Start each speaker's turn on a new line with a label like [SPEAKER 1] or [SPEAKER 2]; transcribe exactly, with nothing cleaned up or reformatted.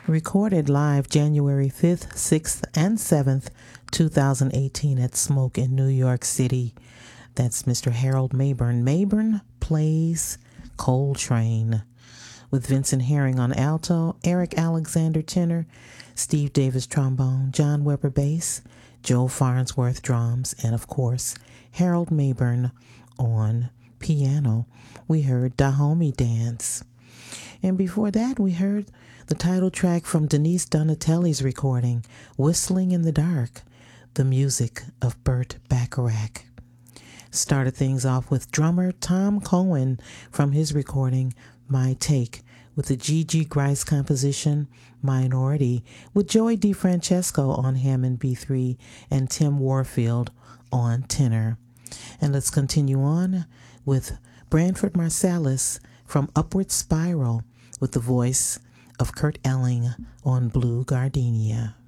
[SPEAKER 1] Recorded live January fifth, sixth, and seventh, two thousand eighteen at Smoke in New York City. That's Mister Harold Mabern. Mabern plays Coltrane with Vincent Herring on alto, Eric Alexander tenor, Steve Davis trombone, John Weber bass, Joe Farnsworth drums, and of course, Harold Mabern on piano. We heard Dahomey Dance. And before that, we heard the title track from Denise Donatelli's recording, Whistling in the Dark, the music of Burt Bacharach. Started things off with drummer Tom Cohen from his recording, My Take, with the G G. Grice composition, Minority, with Joey DeFrancesco on Hammond B three and Tim Warfield on tenor. And let's continue on with Branford Marsalis from Upward Spiral with the voice of Kurt Elling on Blue Gardenia.